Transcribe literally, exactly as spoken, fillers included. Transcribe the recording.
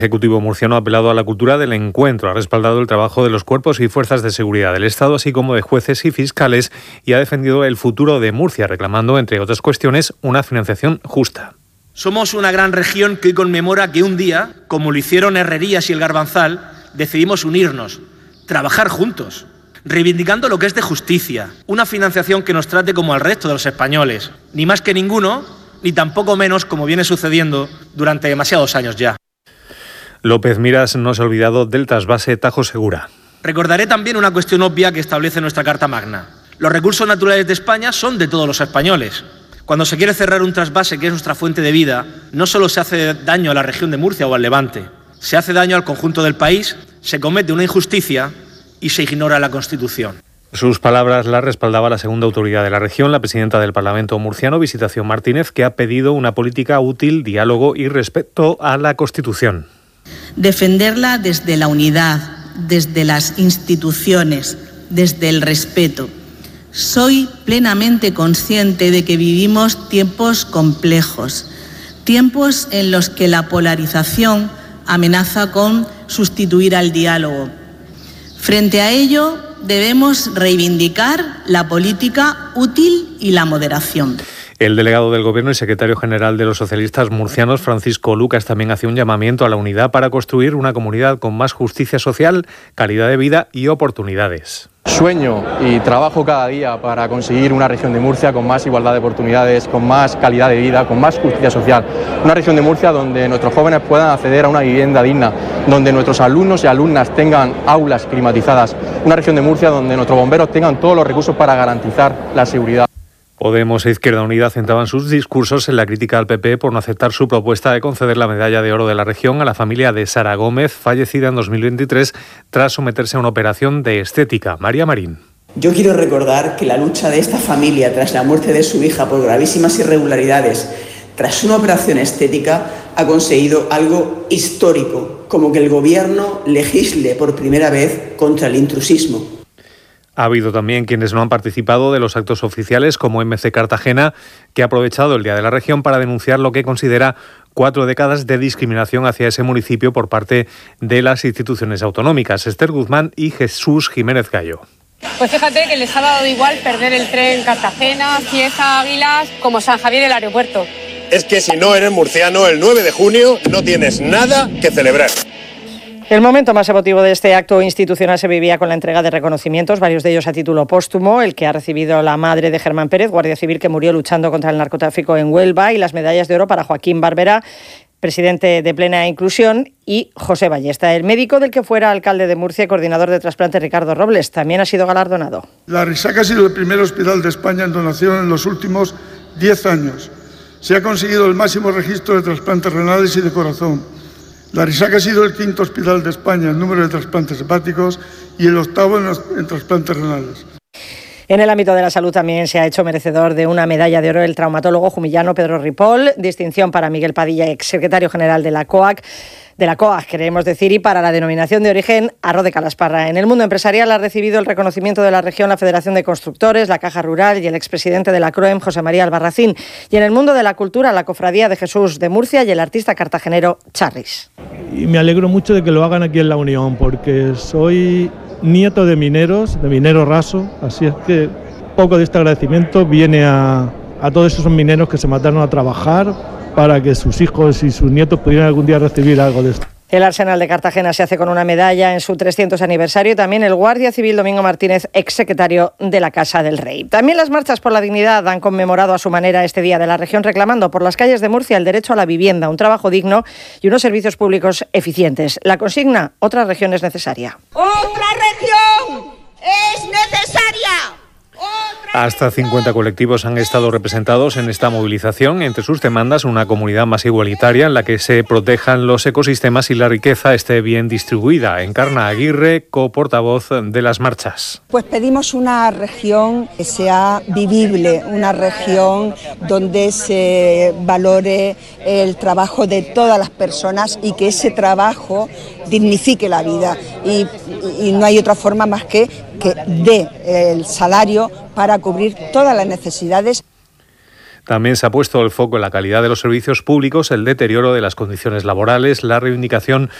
El Ejecutivo murciano ha apelado a la cultura del encuentro, ha respaldado el trabajo de los cuerpos y fuerzas de seguridad del Estado, así como de jueces y fiscales, y ha defendido el futuro de Murcia, reclamando, entre otras cuestiones, una financiación justa. Somos una gran región que hoy conmemora que un día, como lo hicieron Herrerías y el Garbanzal, decidimos unirnos, trabajar juntos, reivindicando lo que es de justicia, una financiación que nos trate como al resto de los españoles, ni más que ninguno, ni tampoco menos como viene sucediendo durante demasiados años ya. López Miras no se ha olvidado del trasvase Tajo Segura. Recordaré también una cuestión obvia que establece nuestra Carta Magna. Los recursos naturales de España son de todos los españoles. Cuando se quiere cerrar un trasvase que es nuestra fuente de vida, no solo se hace daño a la región de Murcia o al Levante, se hace daño al conjunto del país, se comete una injusticia y se ignora la Constitución. Sus palabras las respaldaba la segunda autoridad de la región, la presidenta del Parlamento murciano, Visitación Martínez, que ha pedido una política útil, diálogo y respeto a la Constitución. Defenderla desde la unidad, desde las instituciones, desde el respeto. Soy plenamente consciente de que vivimos tiempos complejos, tiempos en los que la polarización amenaza con sustituir al diálogo. Frente a ello, debemos reivindicar la política útil y la moderación. El delegado del Gobierno y secretario general de los socialistas murcianos, Francisco Lucas, también hace un llamamiento a la unidad para construir una comunidad con más justicia social, calidad de vida y oportunidades. Sueño y trabajo cada día para conseguir una región de Murcia con más igualdad de oportunidades, con más calidad de vida, con más justicia social. Una región de Murcia donde nuestros jóvenes puedan acceder a una vivienda digna, donde nuestros alumnos y alumnas tengan aulas climatizadas. Una región de Murcia donde nuestros bomberos tengan todos los recursos para garantizar la seguridad. Podemos e Izquierda Unida centraban sus discursos en la crítica al P P por no aceptar su propuesta de conceder la medalla de oro de la región a la familia de Sara Gómez, fallecida en dos mil veintitrés tras someterse a una operación de estética. María Marín. Yo quiero recordar que la lucha de esta familia tras la muerte de su hija por gravísimas irregularidades, tras una operación estética, ha conseguido algo histórico, como que el Gobierno legisle por primera vez contra el intrusismo. Ha habido también quienes no han participado de los actos oficiales, como M C Cartagena, que ha aprovechado el Día de la Región para denunciar lo que considera cuatro décadas de discriminación hacia ese municipio por parte de las instituciones autonómicas. Esther Guzmán y Jesús Jiménez Gallo. Pues fíjate que les ha dado igual perder el tren Cartagena, Cieza, Águilas, como San Javier el aeropuerto. Es que si no eres murciano, el nueve de junio no tienes nada que celebrar. El momento más emotivo de este acto institucional se vivía con la entrega de reconocimientos, varios de ellos a título póstumo, el que ha recibido la madre de Germán Pérez, guardia civil que murió luchando contra el narcotráfico en Huelva, y las medallas de oro para Joaquín Barbera, presidente de Plena Inclusión, y José Ballesta, el médico del que fuera alcalde de Murcia y coordinador de trasplante Ricardo Robles, también ha sido galardonado. La Risaca ha sido el primer hospital de España en donación en los últimos diez años. Se ha conseguido el máximo registro de trasplantes renales y de corazón. La Risaca ha sido el quinto hospital de España en número de trasplantes hepáticos y el octavo en, los, en trasplantes renales. En el ámbito de la salud también se ha hecho merecedor de una medalla de oro el traumatólogo jumillano Pedro Ripoll, distinción para Miguel Padilla, exsecretario general de la COAC, de la COAG, queremos decir, y para la denominación de origen Arroz de Calasparra. En el mundo empresarial ha recibido el reconocimiento de la región la Federación de Constructores, la Caja Rural y el expresidente de la CROEM, José María Albarracín. Y en el mundo de la cultura, la Cofradía de Jesús de Murcia y el artista cartagenero Charris. Y me alegro mucho de que lo hagan aquí en La Unión, porque soy nieto de mineros, de minero raso, así es que poco de este agradecimiento viene a, a todos esos mineros que se mataron a trabajar para que sus hijos y sus nietos pudieran algún día recibir algo de esto. El Arsenal de Cartagena se hace con una medalla en su trescientos aniversario y también el guardia civil Domingo Martínez, exsecretario de la Casa del Rey. También las marchas por la dignidad han conmemorado a su manera este Día de la Región, reclamando por las calles de Murcia el derecho a la vivienda, un trabajo digno y unos servicios públicos eficientes. La consigna, otra región es necesaria. ¡Otra región es necesaria! Hasta cincuenta colectivos han estado representados en esta movilización. Entre sus demandas, una comunidad más igualitaria en la que se protejan los ecosistemas y la riqueza esté bien distribuida. Encarna Aguirre, coportavoz de las marchas. Pues pedimos una región que sea vivible, una región donde se valore el trabajo de todas las personas y que ese trabajo dignifique la vida. Y, y no hay otra forma más que que dé el salario para cubrir todas las necesidades. También se ha puesto el foco en la calidad de los servicios públicos, el deterioro de las condiciones laborales, la reivindicación